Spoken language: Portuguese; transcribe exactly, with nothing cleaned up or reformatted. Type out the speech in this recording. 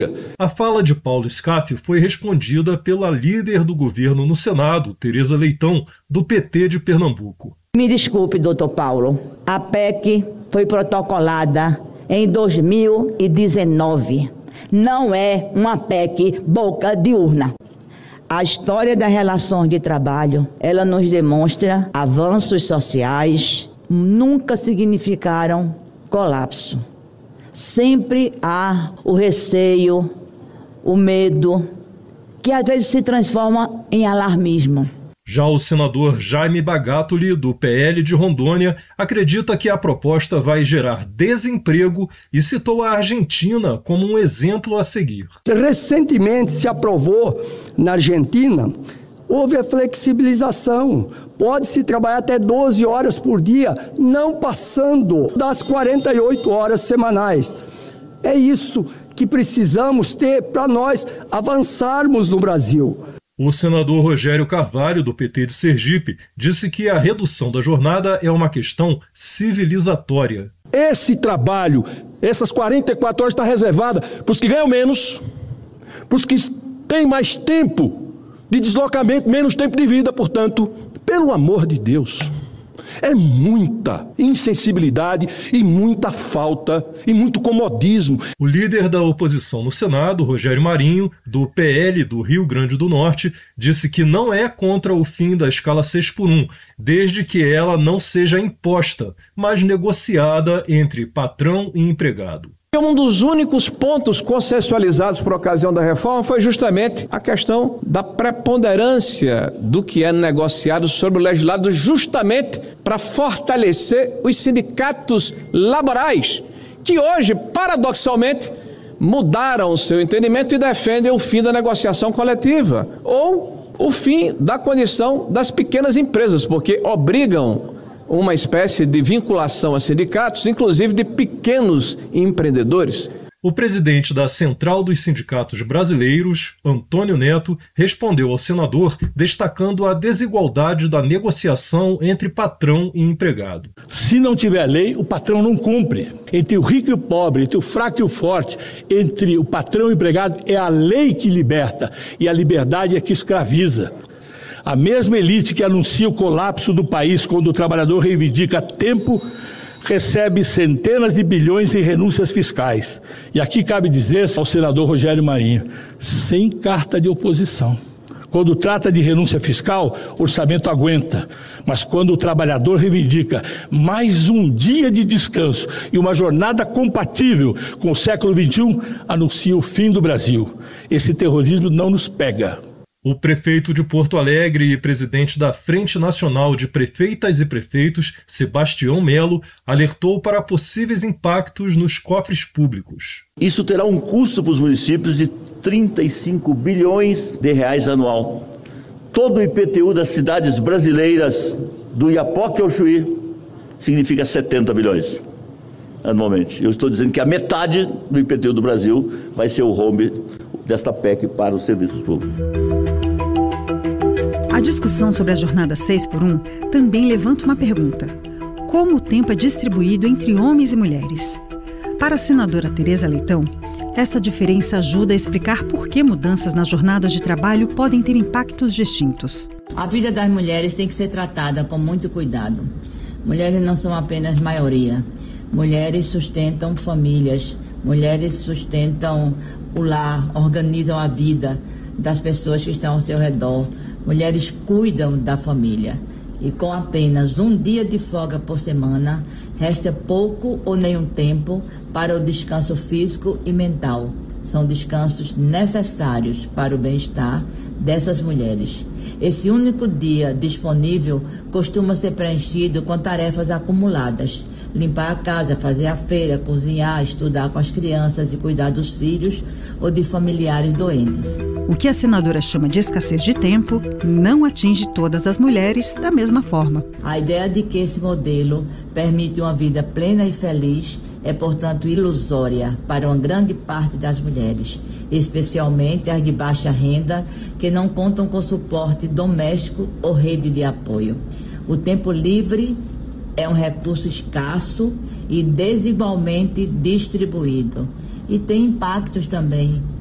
A fala de Paulo Scaff foi respondida pela líder do governo no Senado, Tereza Leitão, do P T de Pernambuco. Me desculpe, doutor Paulo, a P E C foi protocolada em dois mil e dezenove. Não é uma P E C boca de urna. A história das relações de trabalho, ela nos demonstra avanços sociais, nunca significaram colapso. Sempre há o receio, o medo, que às vezes se transforma em alarmismo. Já o senador Jaime Bagatoli, do P L de Rondônia, acredita que a proposta vai gerar desemprego e citou a Argentina como um exemplo a seguir. Recentemente se aprovou na Argentina, houve a flexibilização. Pode-se trabalhar até doze horas por dia, não passando das quarenta e oito horas semanais. É isso que precisamos ter para nós avançarmos no Brasil. O senador Rogério Carvalho, do P T de Sergipe, disse que a redução da jornada é uma questão civilizatória. Esse trabalho, essas quarenta e quatro horas, está reservada para os que ganham menos, para os que têm mais tempo de deslocamento, menos tempo de vida. Portanto, pelo amor de Deus, é muita insensibilidade e muita falta e muito comodismo. O líder da oposição no Senado, Rogério Marinho, do P L do Rio Grande do Norte, disse que não é contra o fim da escala seis por um, desde que ela não seja imposta, mas negociada entre patrão e empregado. Um dos únicos pontos consensualizados por ocasião da reforma foi justamente a questão da preponderância do que é negociado sobre o legislado, justamente para fortalecer os sindicatos laborais, que hoje, paradoxalmente, mudaram o seu entendimento e defendem o fim da negociação coletiva ou o fim da condição das pequenas empresas, porque obrigam uma espécie de vinculação a sindicatos, inclusive de pequenos empreendedores. O presidente da Central dos Sindicatos Brasileiros, Antônio Neto, respondeu ao senador destacando a desigualdade da negociação entre patrão e empregado. Se não tiver lei, o patrão não cumpre. Entre o rico e o pobre, entre o fraco e o forte, entre o patrão e o empregado, é a lei que liberta e a liberdade é que escraviza. A mesma elite que anuncia o colapso do país quando o trabalhador reivindica tempo, recebe centenas de bilhões em renúncias fiscais. E aqui cabe dizer ao senador Rogério Marinho, sem carta de oposição. Quando trata de renúncia fiscal, o orçamento aguenta. Mas quando o trabalhador reivindica mais um dia de descanso e uma jornada compatível com o século vinte e um, anuncia o fim do Brasil. Esse terrorismo não nos pega. O prefeito de Porto Alegre e presidente da Frente Nacional de Prefeitas e Prefeitos, Sebastião Melo, alertou para possíveis impactos nos cofres públicos. Isso terá um custo para os municípios de trinta e cinco bilhões de reais anual. Todo o I P T U das cidades brasileiras, do Iapoque ao Chuí, significa setenta bilhões anualmente. Eu estou dizendo que a metade do I P T U do Brasil vai ser o rombo desta P E C para os serviços públicos. A discussão sobre a jornada seis por um também levanta uma pergunta: como o tempo é distribuído entre homens e mulheres? Para a senadora Tereza Leitão, essa diferença ajuda a explicar por que mudanças nas jornadas de trabalho podem ter impactos distintos. A vida das mulheres tem que ser tratada com muito cuidado. Mulheres não são apenas maioria. Mulheres sustentam famílias, mulheres sustentam o lar, organizam a vida das pessoas que estão ao seu redor. Mulheres cuidam da família. E com apenas um dia de folga por semana, resta pouco ou nenhum tempo para o descanso físico e mental. São descansos necessários para o bem-estar dessas mulheres. Esse único dia disponível costuma ser preenchido com tarefas acumuladas. Limpar a casa, fazer a feira, cozinhar, estudar com as crianças e cuidar dos filhos ou de familiares doentes. O que a senadora chama de escassez de tempo não atinge todas as mulheres da mesma forma. A ideia de que esse modelo permite uma vida plena e feliz é, portanto, ilusória para uma grande parte das mulheres, especialmente as de baixa renda, que não contam com suporte doméstico ou rede de apoio. O tempo livre é um recurso escasso e desigualmente distribuído. e tem impactos também.